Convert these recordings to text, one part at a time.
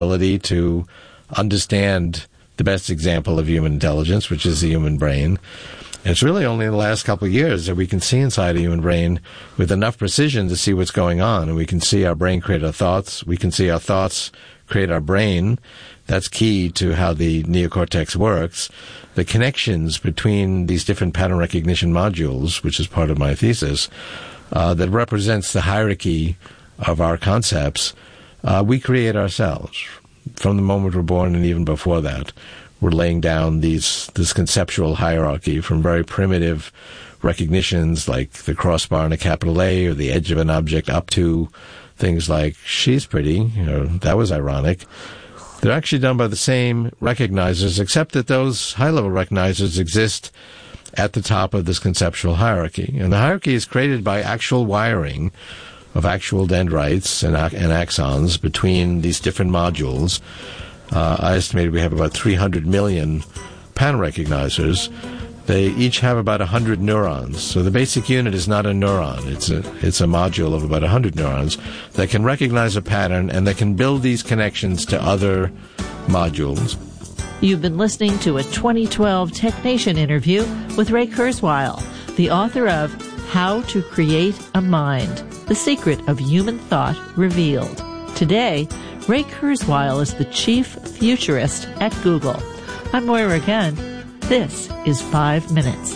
ability to understand the best example of human intelligence, which is the human brain. And it's really only in the last couple of years that we can see inside a human brain with enough precision to see what's going on. And we can see our brain create our thoughts. We can see our thoughts create our brain. That's key to how the neocortex works. The connections between these different pattern recognition modules, which is part of my thesis, that represents the hierarchy of our concepts, we create ourselves from the moment we're born and even before that. We're laying down this conceptual hierarchy from very primitive recognitions like the crossbar and a capital A or the edge of an object up to things like, she's pretty, that was ironic. They're actually done by the same recognizers, except that those high-level recognizers exist at the top of this conceptual hierarchy. And the hierarchy is created by actual wiring of actual dendrites and axons between these different modules. I estimate we have about 300 million pattern recognizers. They each have about 100 neurons. So the basic unit is not a neuron. It's a module of about 100 neurons that can recognize a pattern and that can build these connections to other modules. You've been listening to a 2012 TechNation interview with Ray Kurzweil, the author of How to Create a Mind, The Secret of Human Thought Revealed. Today, Ray Kurzweil is the chief futurist at Google. I'm Moira Gunn. This is 5 Minutes.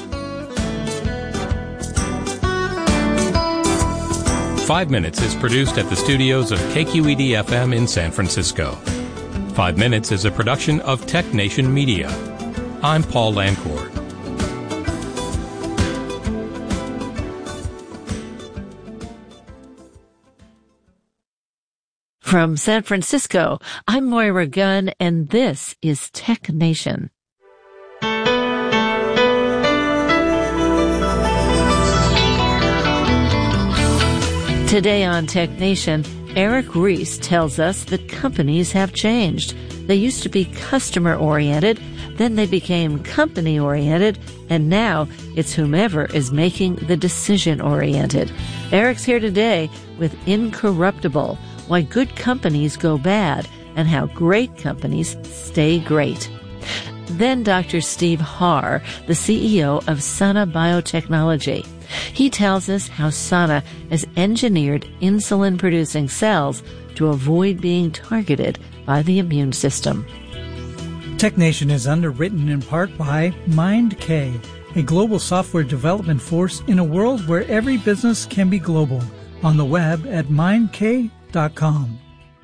5 Minutes is produced at the studios of KQED-FM in San Francisco. 5 Minutes is a production of TechNation Media. I'm Paul Lancourt. From San Francisco, I'm Moira Gunn, and this is TechNation. Today on TechNation, Eric Ries tells us that companies have changed. They used to be customer-oriented, then they became company-oriented, and now it's whomever is making the decision-oriented. Eric's here today with Incorruptible, Why Good Companies Go Bad and How Great Companies Stay Great. Then Dr. Steve Harr, the CEO of Sana Biotechnology. He tells us how Sana has engineered insulin-producing cells to avoid being targeted by the immune system. TechNation is underwritten in part by MindK, a global software development force in a world where every business can be global. On the web at mindk.com.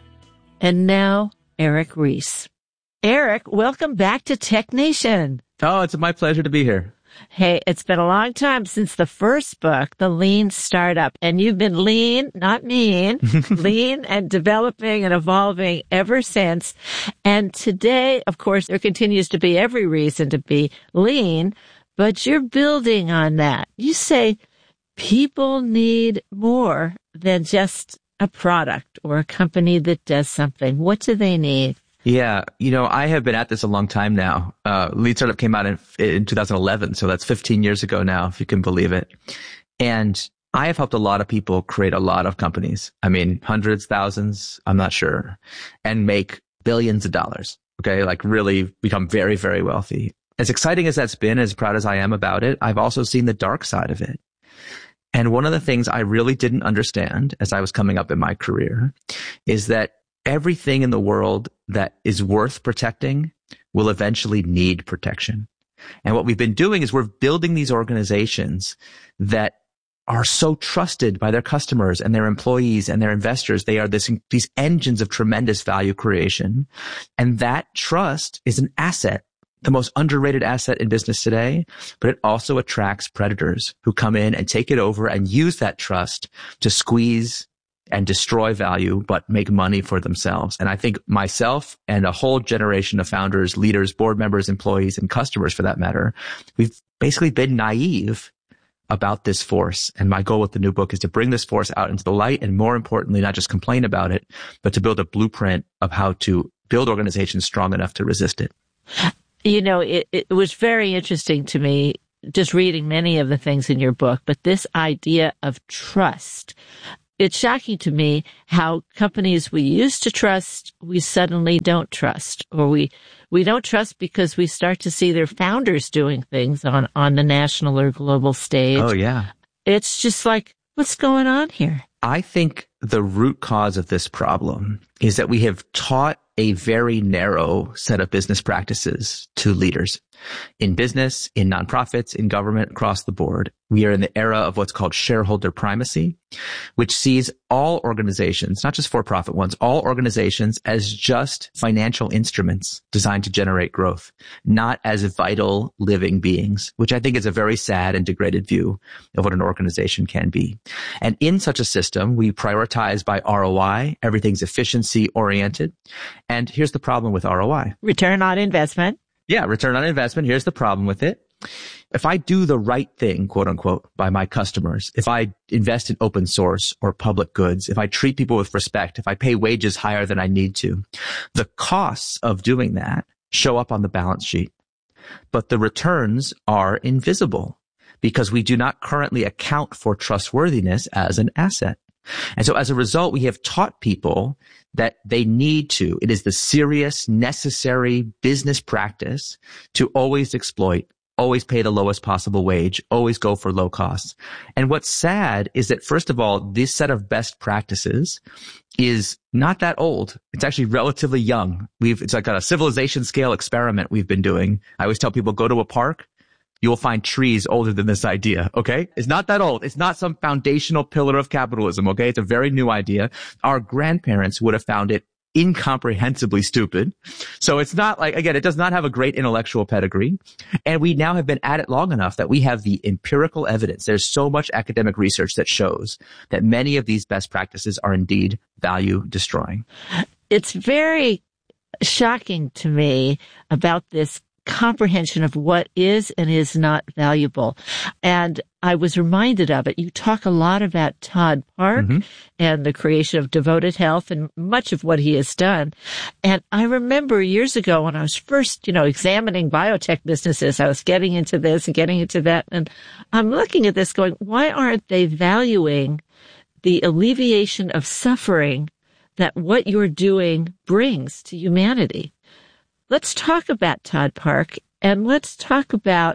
And now, Eric Ries. Eric, welcome back to TechNation. Oh, it's my pleasure to be here. Hey, it's been a long time since the first book, The Lean Startup, and you've been lean, not mean, lean and developing and evolving ever since. And today, of course, there continues to be every reason to be lean, but you're building on that. You say people need more than just a product or a company that does something. What do they need? Yeah, I have been at this a long time now. Lean Startup came out in 2011, so that's 15 years ago now, if you can believe it. And I have helped a lot of people create a lot of companies. I mean, hundreds, thousands, I'm not sure, and make billions of dollars. Okay, like really become very, very wealthy. As exciting as that's been, as proud as I am about it, I've also seen the dark side of it. And one of the things I really didn't understand as I was coming up in my career is that everything in the world that is worth protecting will eventually need protection. And what we've been doing is we're building these organizations that are so trusted by their customers and their employees and their investors. They are these engines of tremendous value creation. And that trust is an asset, the most underrated asset in business today, but it also attracts predators who come in and take it over and use that trust to squeeze and destroy value, but make money for themselves. And I think myself and a whole generation of founders, leaders, board members, employees, and customers for that matter, we've basically been naive about this force. And my goal with the new book is to bring this force out into the light and, more importantly, not just complain about it, but to build a blueprint of how to build organizations strong enough to resist it. It was very interesting to me just reading many of the things in your book, but this idea of trust. it's shocking to me how companies we used to trust, we suddenly don't trust, or we don't trust because we start to see their founders doing things on the national or global stage. Oh, yeah. It's just like, what's going on here? I think the root cause of this problem is that we have taught a very narrow set of business practices to leaders in business, in nonprofits, in government, across the board. We are in the era of what's called shareholder primacy, which sees all organizations, not just for-profit ones, all organizations as just financial instruments designed to generate growth, not as vital living beings, which I think is a very sad and degraded view of what an organization can be. And in such a system, we prioritize by ROI. Everything's efficiency oriented. And here's the problem with ROI. Return on investment. Yeah, return on investment. Here's the problem with it. If I do the right thing, quote unquote, by my customers, if I invest in open source or public goods, if I treat people with respect, if I pay wages higher than I need to, the costs of doing that show up on the balance sheet. But the returns are invisible because we do not currently account for trustworthiness as an asset. And so as a result, we have taught people that they need to, it is the serious, necessary business practice to always exploit, always pay the lowest possible wage, always go for low costs. And what's sad is that, first of all, this set of best practices is not that old. It's actually relatively young. It's like a civilization scale experiment we've been doing. I always tell people, go to a park. You will find trees older than this idea, okay? It's not that old. It's not some foundational pillar of capitalism, okay? It's a very new idea. Our grandparents would have found it incomprehensibly stupid. So it's not like, again, it does not have a great intellectual pedigree. And we now have been at it long enough that we have the empirical evidence. There's so much academic research that shows that many of these best practices are indeed value destroying. It's very shocking to me about this comprehension of what is and is not valuable. And I was reminded of it. You talk a lot about Todd Park and the creation of Devoted Health and much of what he has done. And I remember years ago when I was first, examining biotech businesses, I was getting into this and getting into that. And I'm looking at this going, why aren't they valuing the alleviation of suffering that what you're doing brings to humanity? Let's talk about Todd Park and let's talk about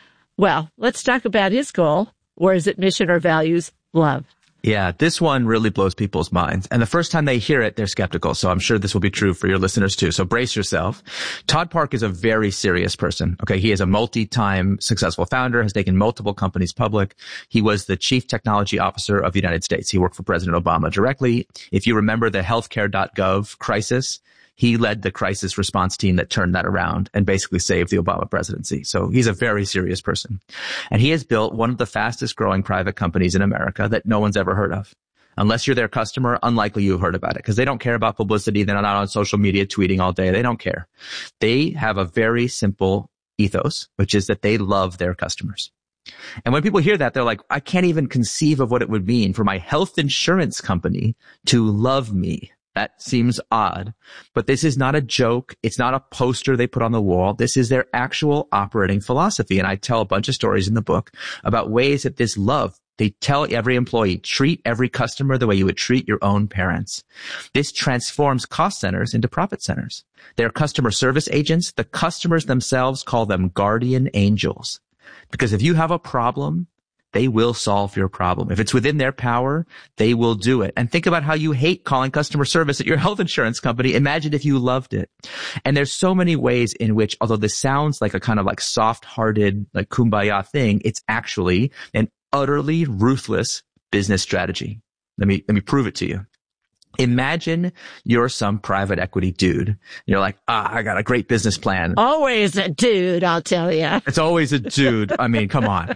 his goal, or is it mission or values? Love. Yeah, this one really blows people's minds. And the first time they hear it, they're skeptical. So I'm sure this will be true for your listeners too. So brace yourself. Todd Park is a very serious person. Okay. He is a multi-time successful founder, has taken multiple companies public. He was the chief technology officer of the United States. He worked for President Obama directly. If you remember the healthcare.gov crisis, he led the crisis response team that turned that around and basically saved the Obama presidency. So he's a very serious person. And he has built one of the fastest growing private companies in America that no one's ever heard of. Unless you're their customer, unlikely you've heard about it because they don't care about publicity. They're not on social media tweeting all day. They don't care. They have a very simple ethos, which is that they love their customers. And when people hear that, they're like, I can't even conceive of what it would mean for my health insurance company to love me. That seems odd, but this is not a joke. It's not a poster they put on the wall. This is their actual operating philosophy. And I tell a bunch of stories in the book about ways that this love, they tell every employee, treat every customer the way you would treat your own parents. This transforms cost centers into profit centers. They're customer service agents. The customers themselves call them guardian angels. Because if you have a problem, they will solve your problem. If it's within their power, they will do it. And think about how you hate calling customer service at your health insurance company. Imagine if you loved it. And there's so many ways in which, although this sounds like a kind of like soft-hearted, like kumbaya thing, it's actually an utterly ruthless business strategy. Let me prove it to you. Imagine you're some private equity dude. You're like, I got a great business plan. Always a dude, I'll tell you. It's always a dude. I mean, come on.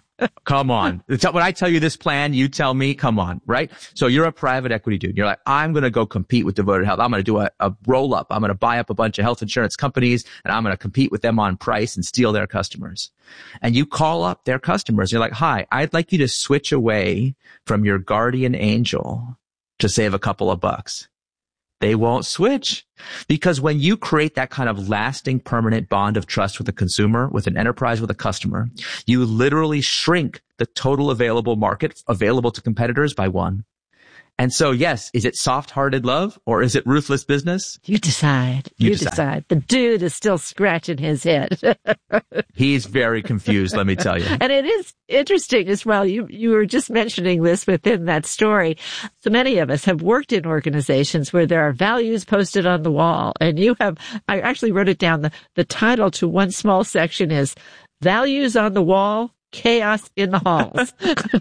When I tell you this plan, you tell me, come on, right? So you're a private equity dude. You're like, I'm going to go compete with Devoted Health. I'm going to do a roll up. I'm going to buy up a bunch of health insurance companies and I'm going to compete with them on price and steal their customers. And you call up their customers. You're like, hi, I'd like you to switch away from your guardian angel to save a couple of bucks. They won't switch because when you create that kind of lasting, permanent bond of trust with a consumer, with an enterprise, with a customer, you literally shrink the total available market available to competitors by one. And so, yes, is it soft-hearted love or is it ruthless business? You decide. You decide. The dude is still scratching his head. He's very confused, let me tell you. And it is interesting as well. You were just mentioning this within that story. So many of us have worked in organizations where there are values posted on the wall. And I actually wrote it down. The title to one small section is Values on the Wall, Chaos in the Halls.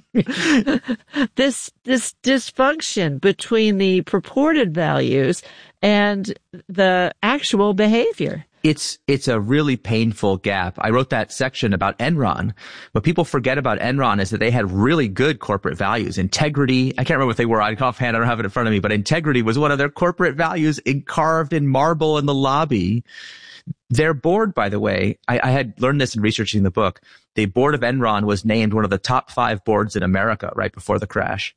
This dysfunction between the purported values and the actual behavior. It's a really painful gap. I wrote that section about Enron. What people forget about Enron is that they had really good corporate values. Integrity, I can't remember what they were offhand, I don't have it in front of me, but integrity was one of their corporate values carved in marble in the lobby. Their board, by the way, I had learned this in researching the book. The board of Enron was named one of the top 5 boards in America right before the crash.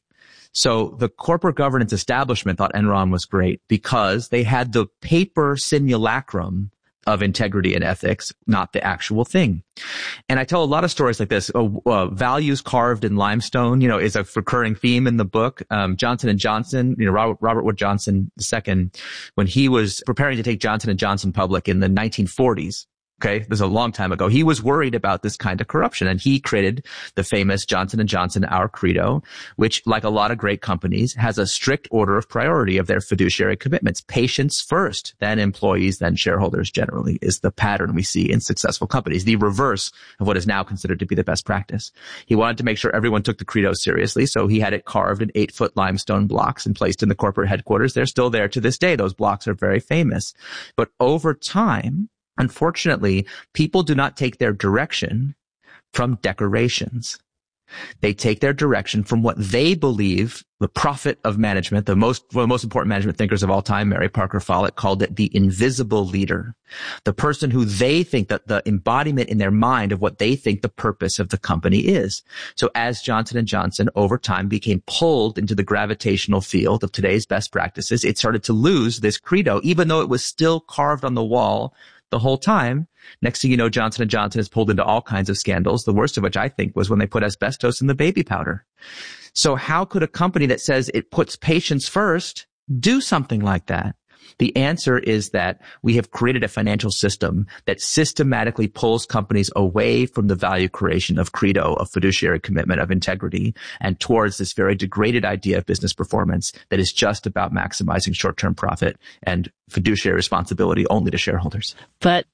So the corporate governance establishment thought Enron was great because they had the paper simulacrum of integrity and ethics, not the actual thing. And I tell a lot of stories like this. Values carved in limestone, is a recurring theme in the book. Johnson & Johnson, Robert Wood Johnson II, when he was preparing to take Johnson & Johnson public in the 1940s, okay, this is a long time ago, he was worried about this kind of corruption. And he created the famous Johnson & Johnson Our Credo, which, like a lot of great companies, has a strict order of priority of their fiduciary commitments. Patients first, then employees, then shareholders generally is the pattern we see in successful companies, the reverse of what is now considered to be the best practice. He wanted to make sure everyone took the credo seriously, so he had it carved in 8-foot limestone blocks and placed in the corporate headquarters. They're still there to this day. Those blocks are very famous. But over time, unfortunately, people do not take their direction from decorations. They take their direction from what they believe the prophet of management, one of the most important management thinkers of all time, Mary Parker Follett, called it the invisible leader. The person who they think that the embodiment in their mind of what they think the purpose of the company is. So as Johnson & Johnson over time became pulled into the gravitational field of today's best practices, it started to lose this credo, even though it was still carved on the wall the whole time. Next thing you know, Johnson & Johnson is pulled into all kinds of scandals, the worst of which I think was when they put asbestos in the baby powder. So how could a company that says it puts patients first do something like that? The answer is that we have created a financial system that systematically pulls companies away from the value creation of credo, of fiduciary commitment, of integrity, and towards this very degraded idea of business performance that is just about maximizing short-term profit and fiduciary responsibility only to shareholders. But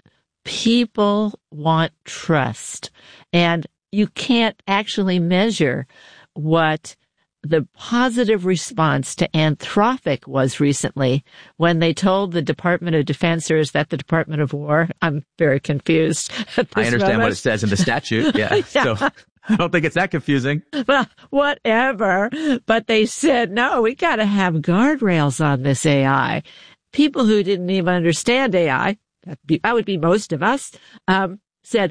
people want trust, and you can't actually measure what the positive response to Anthropic was recently when they told the Department of Defense, or is that the Department of War? I'm very confused at this I understand moment. what it says in the statute. Yeah. Yeah. So I don't think it's that confusing. Well, whatever. But they said, no, we got to have guardrails on this AI. People who didn't even understand AI, that would be most of us, said,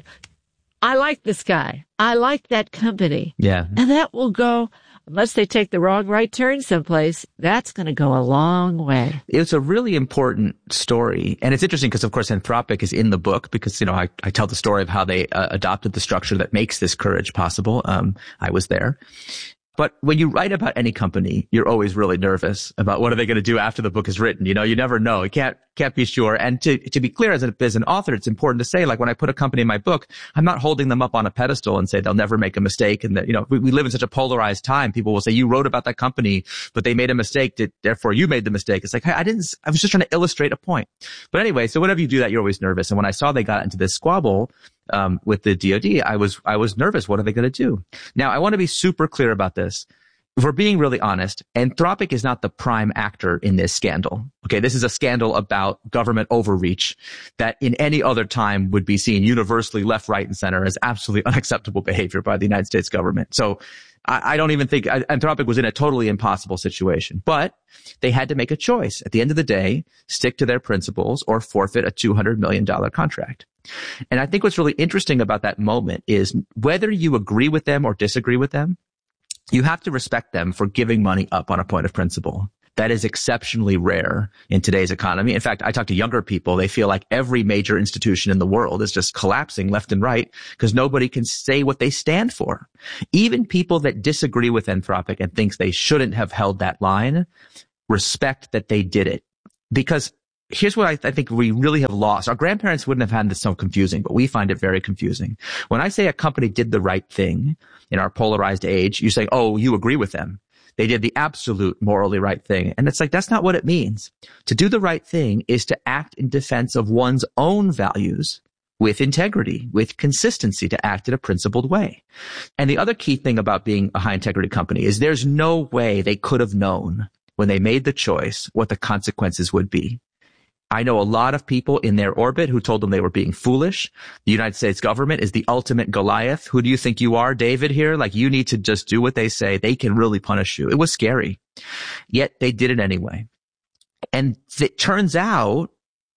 I like this guy. I like that company. Yeah. And that will go, unless they take the wrong right turn someplace, that's going to go a long way. It's a really important story. And it's interesting because, of course, Anthropic is in the book because, I tell the story of how they adopted the structure that makes this courage possible. I was there. But when you write about any company, you're always really nervous about what are they going to do after the book is written. You never know. You can't be sure. And to be clear, as an author, it's important to say, like, when I put a company in my book, I'm not holding them up on a pedestal and say they'll never make a mistake. And that, we live in such a polarized time. People will say, you wrote about that company, but they made a mistake. Therefore you made the mistake. It's like, hey, I was just trying to illustrate a point. But anyway, so whenever you do that, you're always nervous. And when I saw they got into this squabble, with the DoD, I was nervous. What are they going to do? Now, I want to be super clear about this. If we're being really honest, Anthropic is not the prime actor in this scandal. Okay, this is a scandal about government overreach that in any other time would be seen universally left, right, and center as absolutely unacceptable behavior by the United States government. So I don't even think Anthropic was in a totally impossible situation, but they had to make a choice. At the end of the day, stick to their principles or forfeit a $200 million contract. And I think what's really interesting about that moment is whether you agree with them or disagree with them, you have to respect them for giving money up on a point of principle. That is exceptionally rare in today's economy. In fact, I talk to younger people. They feel like every major institution in the world is just collapsing left and right because nobody can say what they stand for. Even people that disagree with Anthropic and thinks they shouldn't have held that line respect that they did it. Because here's what I think we really have lost. Our grandparents wouldn't have had this so confusing, but we find it very confusing. When I say a company did the right thing in our polarized age, you say, oh, you agree with them. They did the absolute morally right thing. And it's like, that's not what it means. To do the right thing is to act in defense of one's own values with integrity, with consistency, to act in a principled way. And the other key thing about being a high integrity company is there's no way they could have known when they made the choice what the consequences would be. I know a lot of people in their orbit who told them they were being foolish. The United States government is the ultimate Goliath. Who do you think you are, David, here? Like, you need to just do what they say. They can really punish you. It was scary. Yet they did it anyway. And it turns out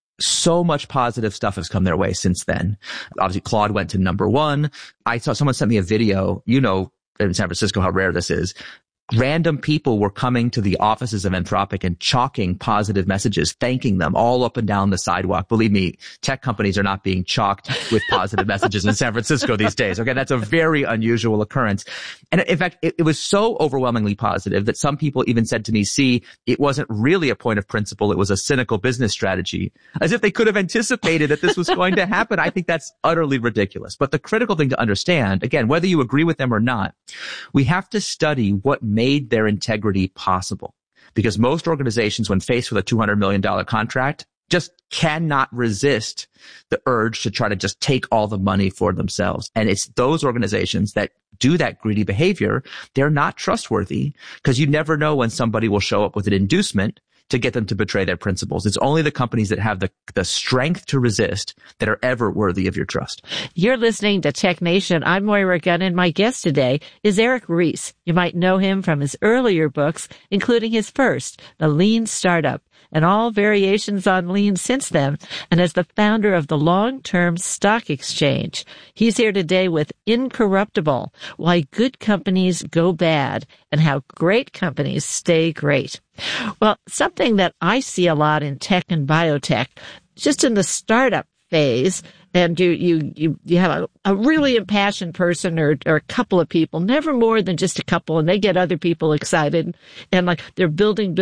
so much positive stuff has come their way since then. Obviously, Claude went to #1. I saw someone sent me a video, you know, in San Francisco, how rare this is. Random people were coming to the offices of Anthropic and chalking positive messages, thanking them all up and down the sidewalk. Believe me, tech companies are not being chalked with positive messages in San Francisco these days. Okay, that's a very unusual occurrence. And in fact, it was so overwhelmingly positive that some people even said to me, see, it wasn't really a point of principle. It was a cynical business strategy, as if they could have anticipated that this was going to happen. I think that's utterly ridiculous. But the critical thing to understand, again, whether you agree with them or not, we have to study what made their integrity possible. Because most organizations, when faced with a $200 million contract, just cannot resist the urge to try to just take all the money for themselves. And it's those organizations that do that greedy behavior. They're not trustworthy because you never know when somebody will show up with an inducement to get them to betray their principles. It's only the companies that have the strength to resist that are ever worthy of your trust. You're listening to Tech Nation. I'm Moira Gunn, and my guest today is Eric Ries. You might know him from his earlier books, including his first, The Lean Startup, and all variations on lean since then, and as the founder of the Long-Term Stock Exchange. He's here today with Incorruptible, Why Good Companies Go Bad, and How Great Companies Stay Great. Well, something that I see a lot in tech and biotech, just in the startup phase, and you have a really impassioned person or a couple of people, never more than just a couple, and they get other people excited, and like they're building,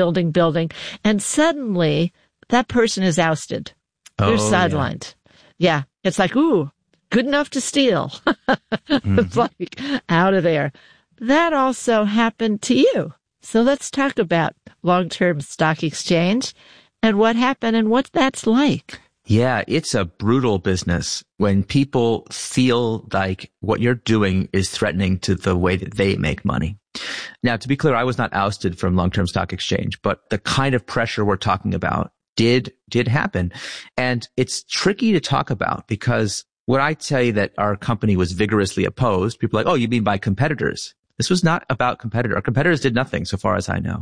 and suddenly that person is ousted. They're sidelined. Yeah. It's like, ooh, good enough to steal. It's like out of there. That also happened to you. So let's talk about Long-Term Stock Exchange and what happened and what that's like. Yeah, it's a brutal business when people feel like what you're doing is threatening to the way that they make money. Now, to be clear, I was not ousted from Long-Term Stock Exchange, but the kind of pressure we're talking about did happen. And it's tricky to talk about because when I tell you that our company was vigorously opposed, people are like, oh, you mean by competitors? This was not about competitor. Our competitors did nothing, so far as I know.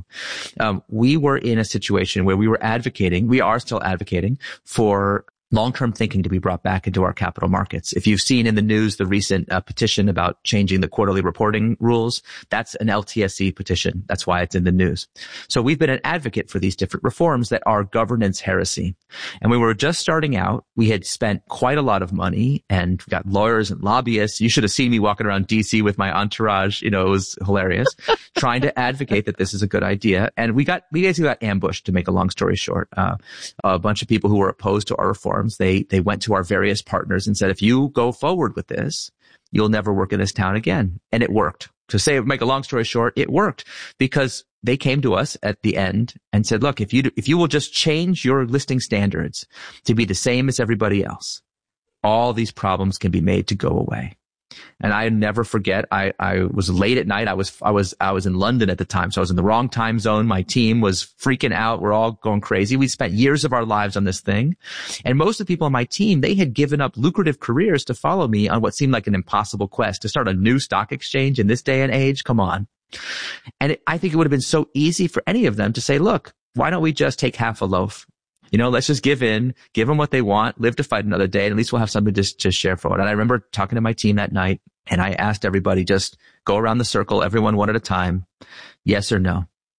We were in a situation where we were advocating, we are still advocating for long-term thinking to be brought back into our capital markets. If you've seen in the news the recent petition about changing the quarterly reporting rules, that's an LTSE petition. That's why it's in the news. So we've been an advocate for these different reforms that are governance heresy. And when we were just starting out, we had spent quite a lot of money and got lawyers and lobbyists. You should have seen me walking around DC with my entourage. You know, it was hilarious, trying to advocate that this is a good idea. And we basically got ambushed, to make a long story short. A bunch of people who were opposed to our reforms. They went to our various partners and said, if you go forward with this, you'll never work in this town again. And it worked. To make a long story short, it worked because they came to us at the end and said, look, if you will just change your listing standards to be the same as everybody else, all these problems can be made to go away. And I never forget, I was late at night. I was in London at the time, so I was in the wrong time zone. My team was freaking out. We're all going crazy. We spent years of our lives on this thing. And most of the people on my team, they had given up lucrative careers to follow me on what seemed like an impossible quest to start a new stock exchange in this day and age. Come on. And I think it would have been so easy for any of them to say, look, why don't we just take half a loaf? You know, let's just give in, give them what they want, live to fight another day, and at least we'll have something to share for it. And I remember talking to my team that night, and I asked everybody, just go around the circle, everyone one at a time, yes or no.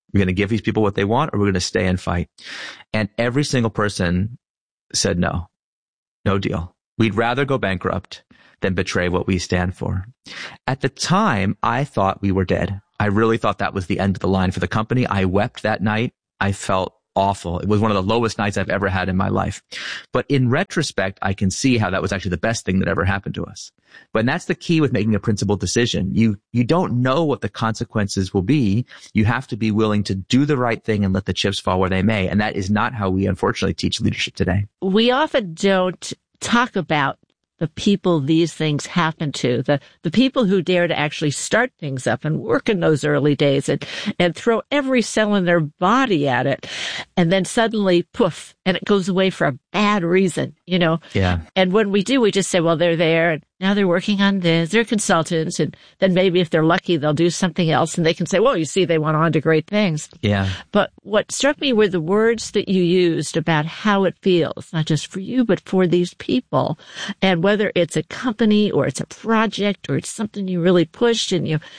We're going to give these people what they want, or we're going to stay and fight. And every single person said no deal. We'd rather go bankrupt than betray what we stand for. At the time, I thought we were dead. I really thought that was the end of the line for the company. I wept that night. I felt awful. It was one of the lowest nights I've ever had in my life. But in retrospect, I can see how that was actually the best thing that ever happened to us. But that's the key with making a principled decision. You don't know what the consequences will be. You have to be willing to do the right thing and let the chips fall where they may. And that is not how we unfortunately teach leadership today. We often don't talk about the people these things happen to, the people who dare to actually start things up and work in those early days and throw every cell in their body at it. And then suddenly, poof, and it goes away for a bad reason, Yeah. And when we do, we just say, well, they're there and now they're working on this. They're consultants. And then maybe if they're lucky, they'll do something else and they can say, well, you see, they went on to great things. Yeah. But what struck me were the words that you used about how it feels, not just for you, but for these people. And whether it's a company or it's a project or it's something you really pushed and you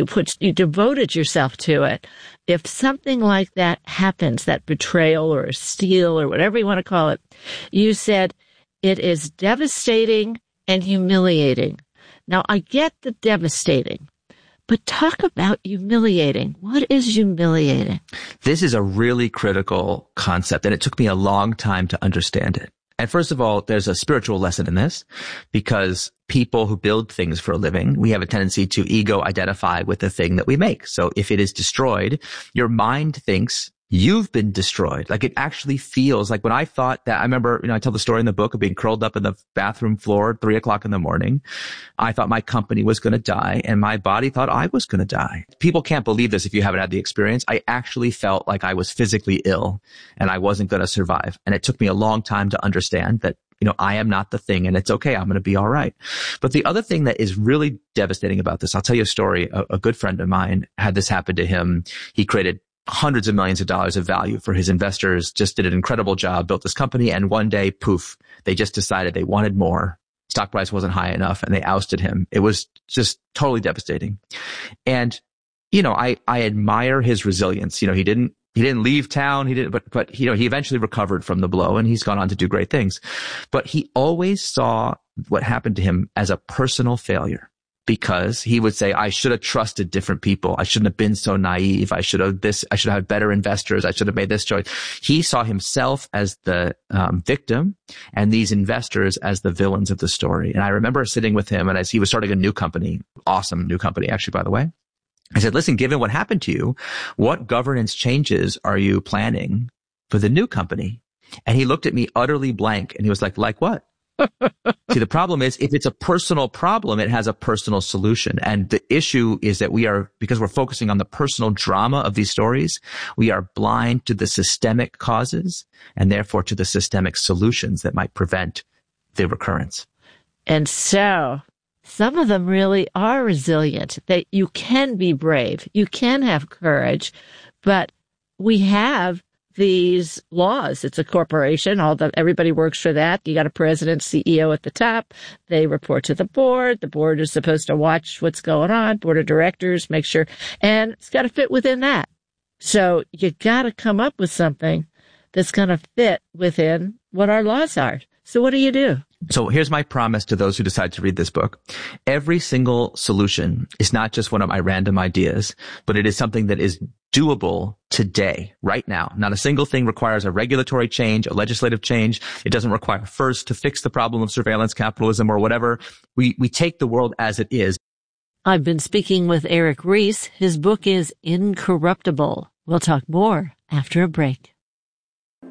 devoted yourself to it. If something like that happens, that betrayal or a steal or whatever you want to call it, you said it is devastating and humiliating. Now, I get the devastating, but talk about humiliating. What is humiliating? This is a really critical concept, and it took me a long time to understand it. And first of all, there's a spiritual lesson in this, because people who build things for a living, we have a tendency to ego identify with the thing that we make. So if it is destroyed, your mind thinks you've been destroyed. Like it actually feels like when I thought that, I remember, I tell the story in the book of being curled up in the bathroom floor at 3:00 in the morning. I thought my company was going to die and my body thought I was going to die. People can't believe this if you haven't had the experience. I actually felt like I was physically ill and I wasn't going to survive. And it took me a long time to understand that, I am not the thing and it's okay. I'm going to be all right. But the other thing that is really devastating about this, I'll tell you a story. A good friend of mine had this happen to him. He created hundreds of millions of dollars of value for his investors, just did an incredible job, built this company, and one day, poof, they just decided they wanted more. Stock price wasn't high enough and they ousted him. It was just totally devastating. And, I admire his resilience. He didn't leave town. But he eventually recovered from the blow and he's gone on to do great things. But he always saw what happened to him as a personal failure. Because he would say, I should have trusted different people. I shouldn't have been so naive. I should have had better investors. I should have made this choice. He saw himself as the victim and these investors as the villains of the story. And I remember sitting with him, and as he was starting a new company, awesome new company, actually, by the way, I said, listen, given what happened to you, what governance changes are you planning for the new company? And he looked at me utterly blank and he was like what? See, the problem is if it's a personal problem, it has a personal solution. And the issue is that because we're focusing on the personal drama of these stories, we are blind to the systemic causes and therefore to the systemic solutions that might prevent the recurrence. And so some of them really are resilient, that you can be brave, you can have courage, but we have these laws. It's a corporation. Everybody works for that. You got a president, CEO at the top. They report to the board. The board is supposed to watch what's going on. Board of directors, make sure, and it's got to fit within that. So you got to come up with something that's going to fit within what our laws are. So what do you do? So here's my promise to those who decide to read this book. Every single solution is not just one of my random ideas, but it is something that is doable today, right now. Not a single thing requires a regulatory change, a legislative change. It doesn't require first to fix the problem of surveillance capitalism or whatever. We take the world as it is. I've been speaking with Eric Ries. His book is Incorruptible. We'll talk more after a break.